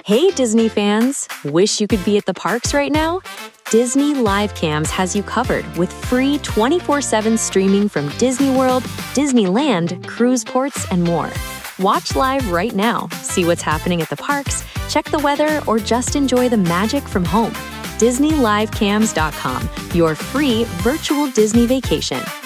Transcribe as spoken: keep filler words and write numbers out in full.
Hey Disney fans! Wish you could be at the parks right now? Disney Live Cams has you covered with free twenty-four seven streaming from Disney World, Disneyland, cruise ports, and more. Watch live right now, see what's happening at the parks, check the weather, or just enjoy the magic from home. Disney Live Cams dot com, your free virtual Disney vacation.